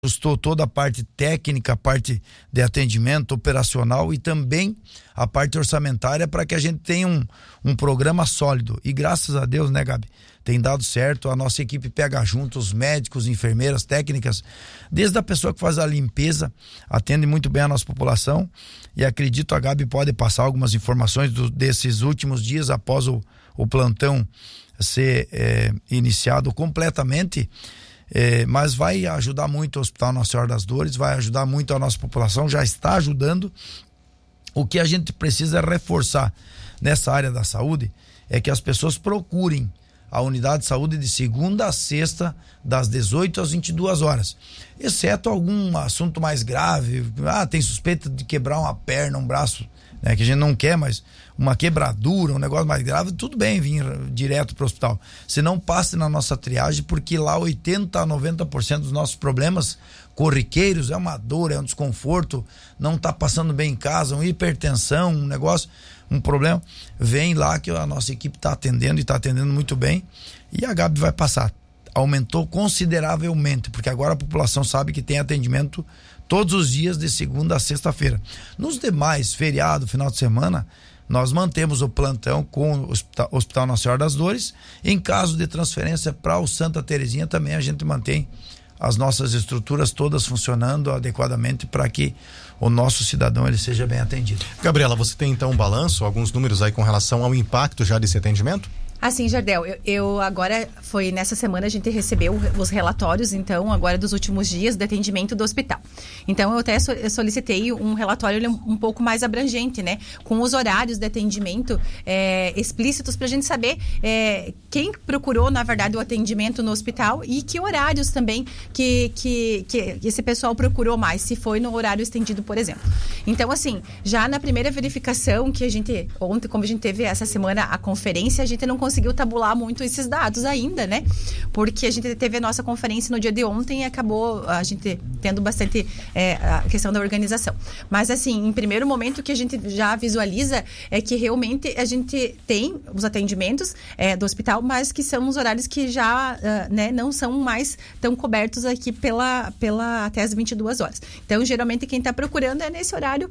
ajustou toda a parte técnica, a parte de atendimento operacional e também a parte orçamentária para que a gente tenha um programa sólido. E graças a Deus, né, Gabi? Tem dado certo, a nossa equipe pega junto os médicos, enfermeiras, técnicas, desde a pessoa que faz a limpeza, atende muito bem a nossa população, e acredito a Gabi pode passar algumas informações desses últimos dias após o plantão ser iniciado completamente, mas vai ajudar muito o Hospital Nossa Senhora das Dores, vai ajudar muito a nossa população, já está ajudando. O que a gente precisa reforçar nessa área da saúde é que as pessoas procurem a unidade de saúde de segunda a sexta, das 18 às 22 horas. Exceto algum assunto mais grave, tem suspeita de quebrar uma perna, um braço, né, que a gente não quer, mas uma quebradura, um negócio mais grave, tudo bem vir direto para o hospital. Se não, passe na nossa triagem, porque lá 80% a 90% dos nossos problemas corriqueiros é uma dor, é um desconforto, não está passando bem em casa, uma hipertensão, um negócio, um problema, vem lá que a nossa equipe está atendendo e está atendendo muito bem, e a Gabi vai passar. Aumentou consideravelmente, porque agora a população sabe que tem atendimento todos os dias de segunda a sexta-feira. Nos demais, feriado, final de semana, nós mantemos o plantão com o Hospital Nossa Senhora das Dores. Em caso de transferência para o Santa Terezinha, também a gente mantém as nossas estruturas todas funcionando adequadamente para que o nosso cidadão ele seja bem atendido. Gabriela, você tem então um balanço, alguns números aí com relação ao impacto já desse atendimento? Assim, Jardel, eu agora, foi nessa semana a gente recebeu os relatórios, então, agora dos últimos dias de atendimento do hospital. Então, eu até solicitei um relatório um pouco mais abrangente, né? Com os horários de atendimento explícitos pra gente saber quem procurou, na verdade, o atendimento no hospital e que horários também que esse pessoal procurou mais, se foi no horário estendido, por exemplo. Então, assim, já na primeira verificação que a gente, ontem, como a gente teve essa semana a conferência, a gente não conseguiu tabular muito esses dados ainda, né? Porque a gente teve a nossa conferência no dia de ontem e acabou a gente tendo bastante a questão da organização. Mas, assim, em primeiro momento, o que a gente já visualiza é que realmente a gente tem os atendimentos do hospital, mas que são os horários que já não são mais tão cobertos aqui pela até as 22 horas. Então, geralmente, quem está procurando é nesse horário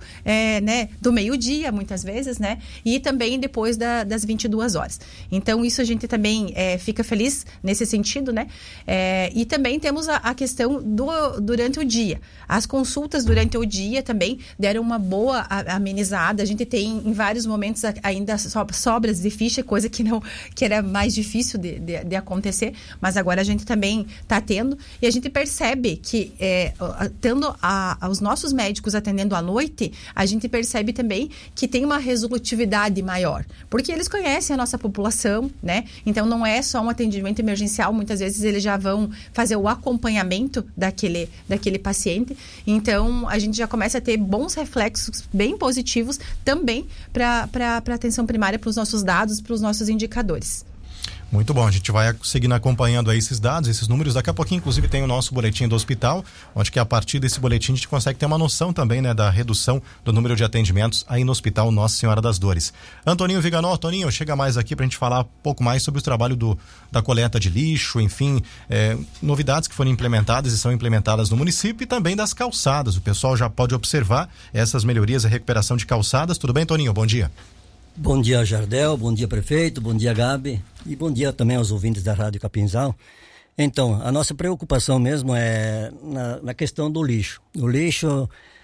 do meio-dia, muitas vezes, né? E também depois das 22 horas. Então, isso a gente também fica feliz nesse sentido, né? E também temos a questão durante o dia. As consultas durante o dia também deram uma boa amenizada. A gente tem, em vários momentos, ainda sobras de ficha, coisa que era mais difícil de acontecer, mas agora a gente também está tendo. E a gente percebe que, tendo os nossos médicos atendendo à noite, a gente percebe também que tem uma resolutividade maior, porque eles conhecem a nossa população, né? Então não é só um atendimento emergencial, muitas vezes eles já vão fazer o acompanhamento daquele paciente. Então a gente já começa a ter bons reflexos bem positivos também para a atenção primária, para os nossos dados, para os nossos indicadores. Muito bom, a gente vai seguindo acompanhando aí esses dados, esses números. Daqui a pouquinho, inclusive, tem o nosso boletim do hospital, onde que a partir desse boletim a gente consegue ter uma noção também, né, da redução do número de atendimentos aí no Hospital Nossa Senhora das Dores. Antoninho Viganó, Toninho, chega mais aqui pra gente falar um pouco mais sobre o trabalho da coleta de lixo, enfim, novidades que foram implementadas e são implementadas no município e também das calçadas. O pessoal já pode observar essas melhorias e recuperação de calçadas. Tudo bem, Toninho? Bom dia. Bom dia, Jardel, bom dia, prefeito, bom dia, Gabi, e bom dia também aos ouvintes da Rádio Capinzal. Então, a nossa preocupação mesmo é na questão do lixo. O lixo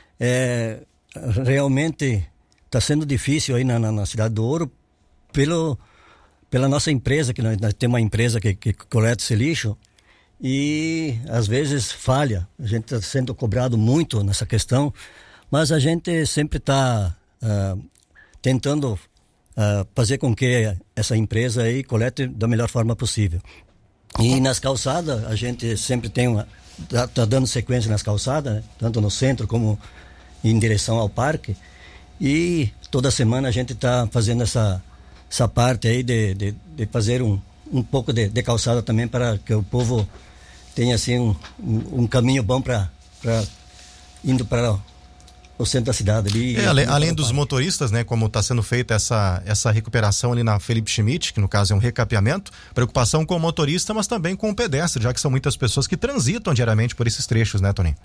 realmente está sendo difícil aí na Cidade do Ouro pela nossa empresa, que nós temos uma empresa que coleta esse lixo e às vezes falha. A gente está sendo cobrado muito nessa questão, mas a gente sempre está tentando fazer com que essa empresa aí colete da melhor forma possível. E nas calçadas, a gente sempre tem tá dando sequência nas calçadas, né? Tanto no centro como em direção ao parque. E toda semana a gente está fazendo essa parte aí de fazer um pouco de calçada também para que o povo tenha assim um caminho bom para indo para no centro da cidade ali. Além dos motoristas, né, como está sendo feita essa recuperação ali na Felipe Schmidt, que no caso é um recapeamento, preocupação com o motorista, mas também com o pedestre, já que são muitas pessoas que transitam diariamente por esses trechos, né, Toninho?